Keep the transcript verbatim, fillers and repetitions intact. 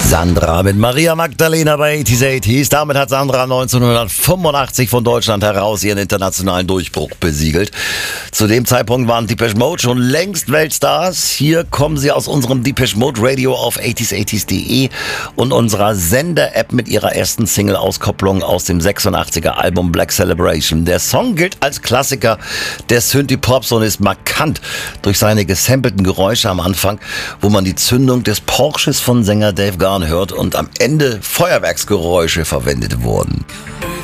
Sandra mit Maria Magdalena bei achtziger. Damit hat Sandra neunzehnhundertfünfundachtzig von Deutschland heraus ihren internationalen Durchbruch besiegelt. Zu dem Zeitpunkt waren Depeche Mode schon längst Weltstars. Hier kommen sie aus unserem Depeche Mode Radio auf achtziger punkt de und unserer Sender-App mit ihrer ersten Single-Auskopplung aus dem sechsundachtziger Album Black Celebration. Der Song gilt als Klassiker der Synthie-Pops und ist markant durch seine gesampelten Geräusche am Anfang, wo man die Zündung des Porsches von Sänger Dave Gahan hört und am Ende Feuerwerksgeräusche verwendet wurden.